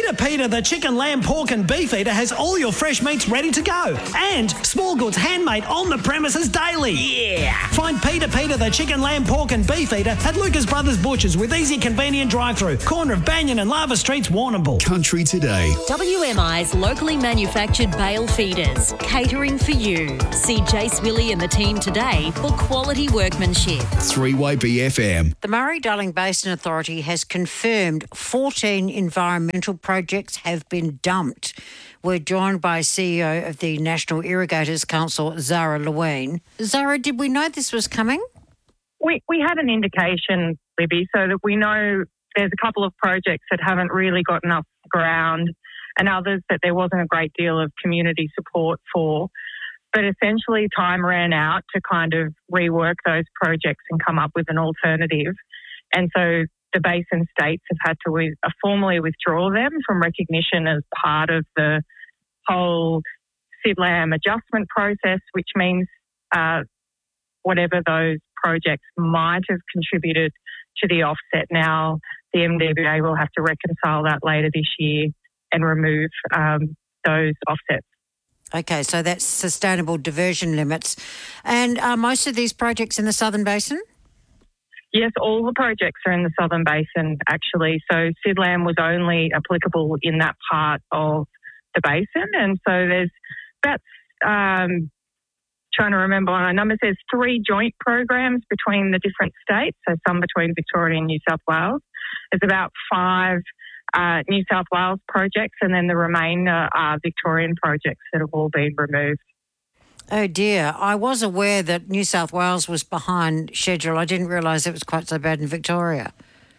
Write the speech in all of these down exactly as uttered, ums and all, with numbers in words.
Peter Peter, the chicken, lamb, pork and beef eater, has all your fresh meats ready to go. And small goods handmade on the premises daily. Yeah! Find Peter Peter, the chicken, lamb, pork and beef eater at Lucas Brothers Butchers with easy, convenient drive-through. Corner of Banyan and Lava Streets, Warrnambool. Country Today. W M I's locally manufactured bale feeders, catering for you. See Jace Willie and the team today for quality workmanship. three Y B F M. The Murray-Darling Basin Authority has confirmed fourteen environmental projects have been dumped. We're joined by C E O of the National Irrigators Council, Zara Lewin. Zara, did we know this was coming? We we had an indication, Libby, so that we know there's a couple of projects that haven't really gotten off the ground and others that there wasn't a great deal of community support for. But essentially time ran out to kind of rework those projects and come up with an alternative. And so the basin states have had to with, uh, formally withdraw them from recognition as part of the whole SIDLAM adjustment process, which means uh, whatever those projects might have contributed to the offset now, the M D B A will have to reconcile that later this year and remove um, those offsets. Okay, so that's sustainable diversion limits. And are most of these projects in the Southern Basin? Yes, all the projects are in the Southern Basin, actually. So SIDLAM was only applicable in that part of the basin. And so there's, that's, um, trying to remember my numbers, there's three joint programs between the different states, so some between Victoria and New South Wales. There's about five uh, New South Wales projects, and then the remainder are Victorian projects that have all been removed. Oh dear, I was aware that New South Wales was behind schedule. I didn't realise it was quite so bad in Victoria.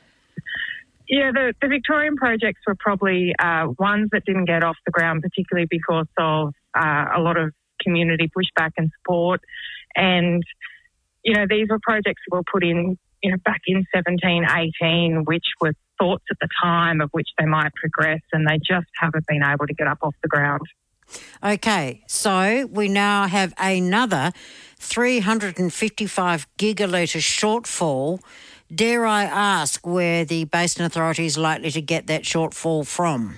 Yeah, the, the Victorian projects were probably uh, ones that didn't get off the ground, particularly because of uh, a lot of community pushback and support. And, you know, these were projects that were put in, you know, back in seventeen, eighteen, which were thoughts at the time of which they might progress, and they just haven't been able to get up off the ground. Okay, so we now have another three hundred fifty-five gigalitre shortfall. Dare I ask where the Basin Authority is likely to get that shortfall from?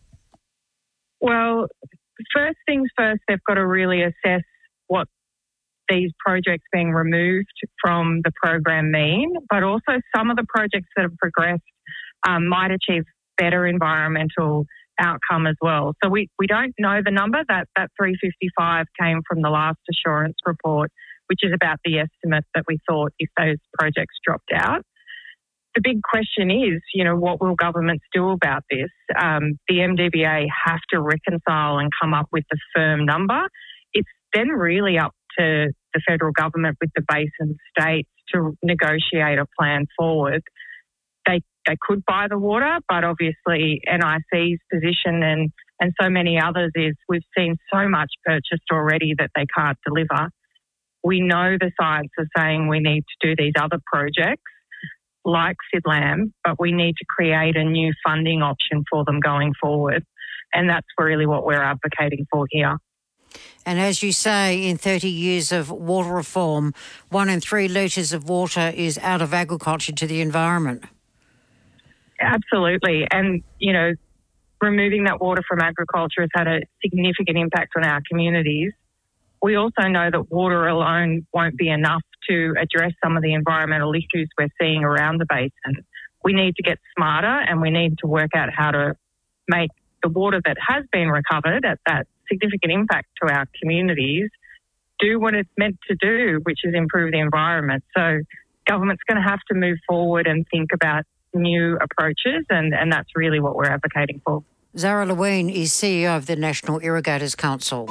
Well, first things first, they've got to really assess what these projects being removed from the program mean, but also some of the projects that have progressed um, might achieve better environmental outcome as well. So we, we don't know the number. That, that three fifty-five came from the last assurance report, which is about the estimate that we thought if those projects dropped out. The big question is, you know, what will governments do about this? Um, the M D B A have to reconcile and come up with the firm number. It's then really up to the federal government with the basin states to negotiate a plan forward. They they could buy the water, but obviously N I C's position and, and so many others is we've seen so much purchased already that they can't deliver. We know the science is saying we need to do these other projects like SIDLAM, but we need to create a new funding option for them going forward. And that's really what we're advocating for here. And as you say, in thirty years of water reform, one in three litres of water is out of agriculture to the environment. Absolutely. And, you know, removing that water from agriculture has had a significant impact on our communities. We also know that water alone won't be enough to address some of the environmental issues we're seeing around the basin. We need to get smarter and we need to work out how to make the water that has been recovered at that significant impact to our communities do what it's meant to do, which is improve the environment. So government's going to have to move forward and think about new approaches, and, and that's really what we're advocating for. Zara Lewin is C E O of the National Irrigators Council.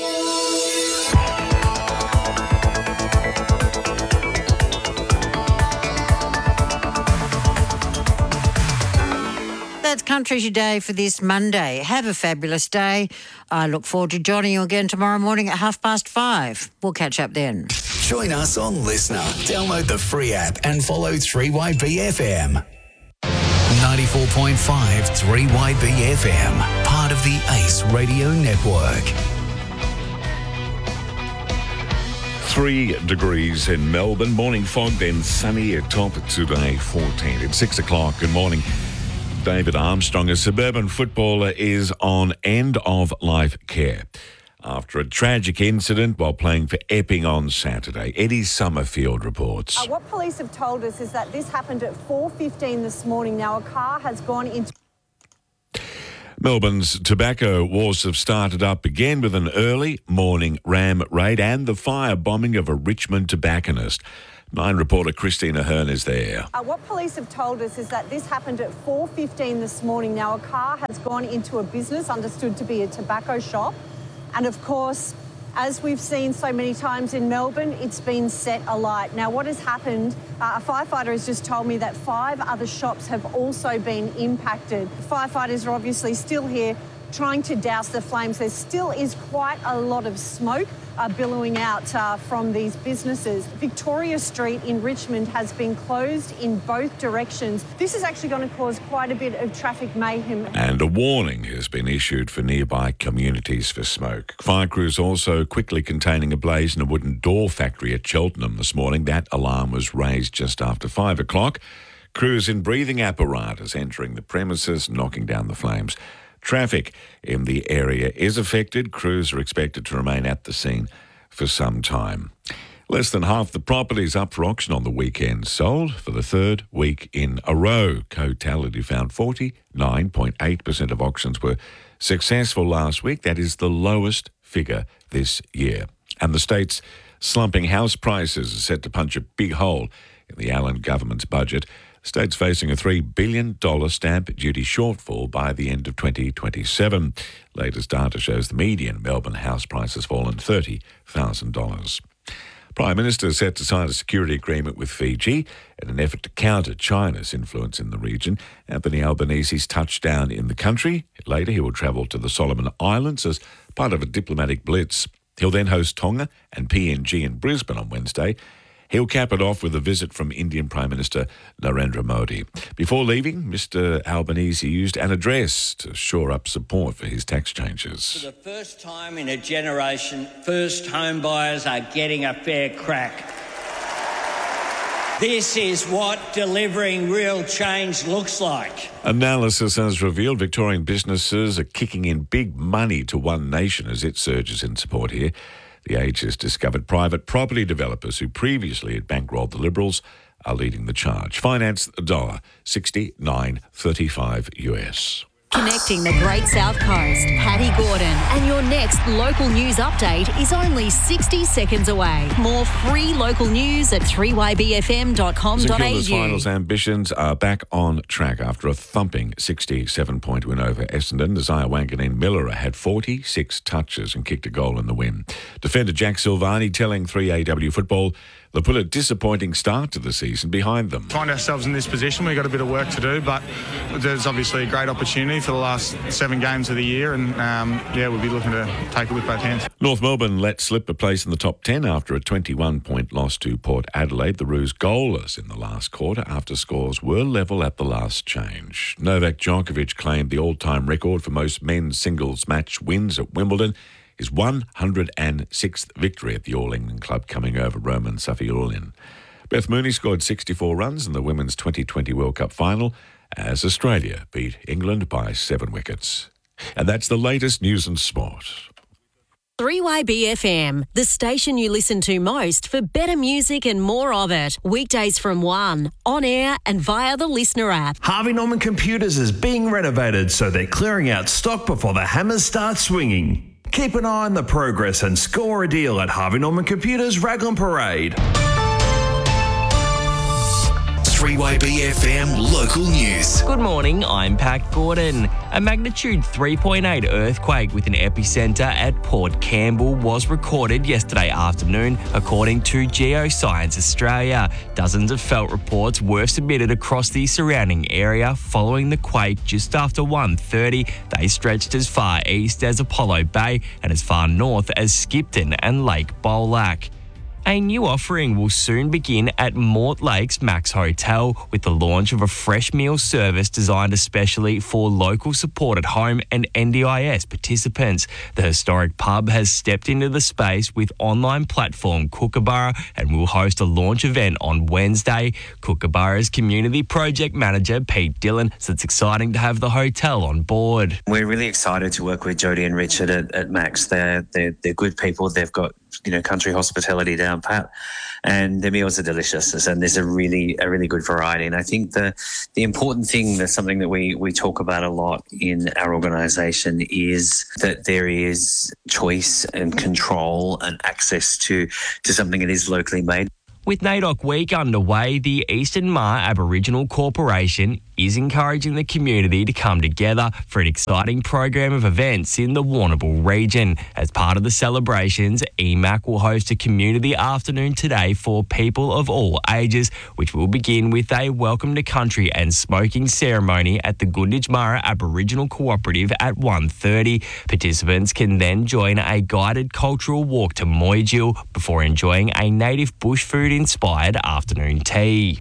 That's Country Today for this Monday. Have a fabulous day. I look forward to joining you again tomorrow morning at half past five. We'll catch up then. Join us on Listener. Download the free app and follow three Y B F M. ninety-four point five three Y B F M, part of the Ace Radio Network. Three degrees in Melbourne. Morning fog, then sunny at top today, fourteen. At six o'clock, good morning. David Armstrong, a suburban footballer, is on end-of-life care after a tragic incident while playing for Epping on Saturday. Eddie Summerfield reports. Uh, what police have told us is that this happened at four fifteen this morning. Now, a car has gone into... Melbourne's tobacco wars have started up again with an early morning ram raid and the firebombing of a Richmond tobacconist. Nine reporter Christina Hearn is there. Uh, what police have told us is that this happened at four fifteen this morning. Now, a car has gone into a business understood to be a tobacco shop. And of course, as we've seen so many times in Melbourne, it's been set alight. Now, what has happened, uh, a firefighter has just told me that five other shops have also been impacted. Firefighters are obviously still here trying to douse the flames. There still is quite a lot of smoke uh, billowing out uh, from these businesses. Victoria Street in Richmond has been closed in both directions. This is actually going to cause quite a bit of traffic mayhem. And a warning has been issued for nearby communities for smoke. Fire crews also quickly containing a blaze in a wooden door factory at Cheltenham this morning. That alarm was raised just after five o'clock. Crews in breathing apparatus entering the premises, knocking down the flames. Traffic in the area is affected. Crews are expected to remain at the scene for some time. Less than half the properties up for auction on the weekend sold for the third week in a row. Cotality found forty-nine point eight percent of auctions were successful last week. That is the lowest figure this year. And the state's slumping house prices are set to punch a big hole in the Allen government's budget. The state's facing a three billion dollars stamp duty shortfall by the end of twenty twenty-seven. Latest data shows the median Melbourne house price has fallen thirty thousand dollars. Prime Minister set to sign a security agreement with Fiji in an effort to counter China's influence in the region. Anthony Albanese's touchdown in the country. Later, he will travel to the Solomon Islands as part of a diplomatic blitz. He'll then host Tonga and P N G in Brisbane on Wednesday. He'll cap it off with a visit from Indian Prime Minister Narendra Modi. Before leaving, Mister Albanese used an address to shore up support for his tax changes. For the first time in a generation, first home buyers are getting a fair crack. This is what delivering real change looks like. Analysis has revealed Victorian businesses are kicking in big money to One Nation as it surges in support here. The Age has discovered private property developers who previously had bankrolled the Liberals are leading the charge. Finance the dollar, sixty-nine thirty-five U S. Connecting the Great South Coast, Patty Gordon, and your next local news update is only sixty seconds away. More free local news at three y b f m dot com dot a u. St Kilda's finals ambitions are back on track after a thumping sixty-seven point win over Essendon. Isaiah Wanganeen Miller had forty-six touches and kicked a goal in the win. Defender Jack Silvani telling three A W Football they put a disappointing start to the season behind them. Find ourselves in this position. We've got a bit of work to do, but there's obviously a great opportunity for the last seven games of the year, and um, yeah, we'll be looking to take it with both hands. North Melbourne let slip a place in the top ten after a twenty-one point loss to Port Adelaide. The Roos goalless in the last quarter after scores were level at the last change. Novak Djokovic claimed the all-time record for most men's singles match wins at Wimbledon. His one hundred sixth victory at the All England club, coming over Roman Safiullin. Beth Mooney scored sixty-four runs in the Women's twenty twenty World Cup final as Australia beat England by seven wickets. And that's the latest news and sport. three Y B F M, the station you listen to most for better music and more of it. Weekdays from one, on air and via the Listener app. Harvey Norman Computers is being renovated, so they're clearing out stock before the hammers start swinging. Keep an eye on the progress and score a deal at Harvey Norman Computers Raglan Parade. three Y B F M local news. Good morning, I'm Pat Gordon. A magnitude three point eight earthquake with an epicentre at Port Campbell was recorded yesterday afternoon, according to Geoscience Australia. Dozens of felt reports were submitted across the surrounding area following the quake just after one thirty. They stretched as far east as Apollo Bay and as far north as Skipton and Lake Bolac. A new offering will soon begin at Mortlake's Max Hotel with the launch of a fresh meal service designed especially for local support at home and N D I S participants. The historic pub has stepped into the space with online platform Kookaburra and will host a launch event on Wednesday. Kookaburra's community project manager Pete Dillon says it's exciting to have the hotel on board. We're really excited to work with Jodie and Richard at, at Max. They're, they're, they're good people. They've got, you know, country hospitality down pat, and their meals are delicious, and there's a really a really good variety. And I think the the important thing, that's something that we we talk about a lot in our organisation, is that there is choice and control and access to to something that is locally made. With NAIDOC Week underway, the Eastern Maar Aboriginal Corporation is encouraging the community to come together for an exciting program of events in the Warrnambool region. As part of the celebrations, E M A C will host a community afternoon today for people of all ages, which will begin with a welcome to country and smoking ceremony at the Gunditjmara Aboriginal Cooperative at one thirty. Participants can then join a guided cultural walk to Moyjil before enjoying a native bush food inspired afternoon tea.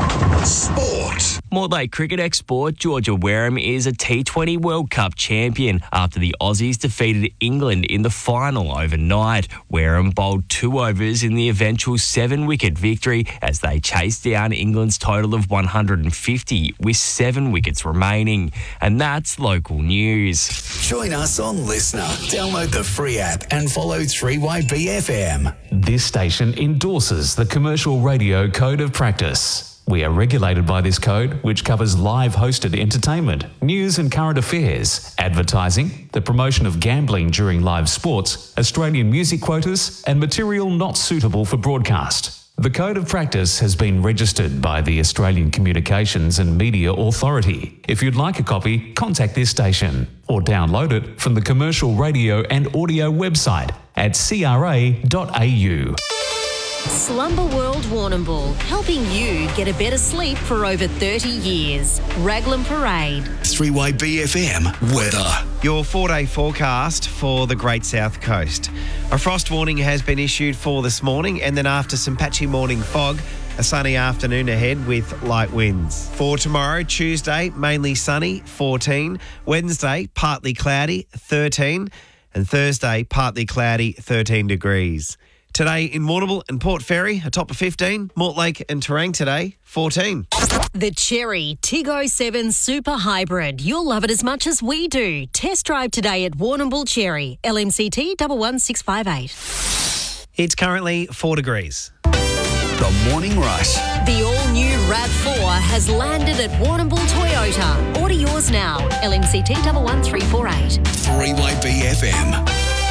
Sport. Mortlake Cricket export Georgia Wareham is a T twenty World Cup champion after the Aussies defeated England in the final overnight. Wareham bowled two overs in the eventual seven-wicket victory as they chased down England's total of one hundred fifty with seven wickets remaining. And that's local news. Join us on Listener. Download the free app and follow three Y B F M. This station endorses the Commercial Radio Code of Practice. We are regulated by this code, which covers live hosted entertainment, news and current affairs, advertising, the promotion of gambling during live sports, Australian music quotas, and material not suitable for broadcast. The Code of Practice has been registered by the Australian Communications and Media Authority. If you'd like a copy, contact this station or download it from the Commercial Radio and Audio website at c r a dot a u. Slumber World Warrnambool, helping you get a better sleep for over thirty years. Raglan Parade. three Y B F M weather. Your four-day forecast for the Great South Coast. A frost warning has been issued for this morning, and then after some patchy morning fog, a sunny afternoon ahead with light winds. For tomorrow, Tuesday, mainly sunny, fourteen. Wednesday, partly cloudy, thirteen. And Thursday, partly cloudy, thirteen degrees. Today in Warrnambool and Port Fairy, a top of fifteen. Mortlake and Terang today, fourteen. The Cherry Tiggo seven Super Hybrid. You'll love it as much as we do. Test drive today at Warrnambool Cherry. L M C T one one six five eight. It's currently four degrees. The Morning Rush. The all-new RAV four has landed at Warrnambool Toyota. Order yours now. L M C T one one three four eight. three Y B F M.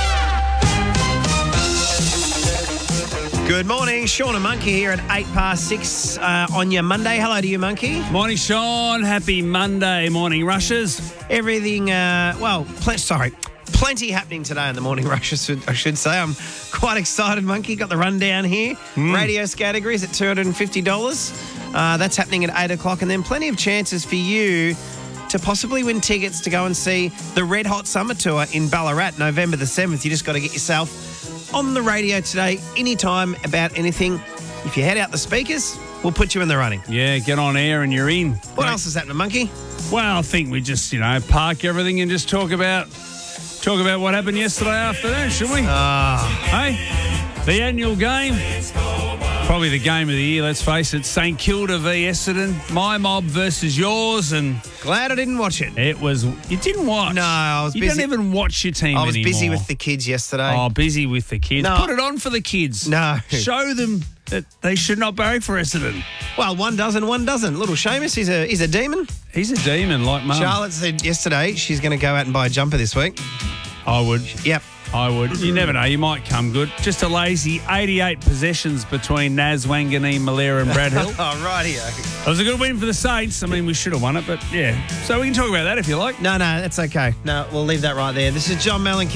Good morning, Sean and Monkey here at eight past six uh, on your Monday. Hello to you, Monkey. Morning, Sean. Happy Monday morning rushes. Everything, uh, well, pl- sorry, plenty happening today in the morning rushes, I should say. I'm quite excited, Monkey. Got the rundown here. Mm. Radio categories at two hundred fifty dollars. Uh, that's happening at eight o'clock. And then plenty of chances for you to possibly win tickets to go and see the Red Hot Summer Tour in Ballarat, November the seventh. You just got to get yourself on the radio today, anytime, about anything. If you head out the speakers, we'll put you in the running. Yeah, get on air and you're in. What else is happening, Monkey? Well, I think we just, you know, park everything and just talk about talk about what happened yesterday afternoon, shouldn't we? Ah. Hey, the annual game. Probably the game of the year, let's face it. St Kilda v Essendon. My mob versus yours. And glad I didn't watch it. It was... You didn't watch? No, I was you busy. You don't even watch your team I was anymore. busy with the kids yesterday. Oh, busy with the kids. No. Put it on for the kids. No. Show them that they should not barrack for Essendon. Well, one does and one doesn't. Little Seamus, he's a, he's a demon. He's a demon, like Mum. Charlotte said yesterday she's going to go out and buy a jumper this week. I would. Yep. I would. You never know. You might come good. Just a lazy eighty-eight possessions between Naz, Wanganeen, Malera and Brad Hill. Oh, rightio. It was a good win for the Saints. I mean, we should have won it, but yeah. So we can talk about that if you like. No, no, that's okay. No, we'll leave that right there. This is John Mellon.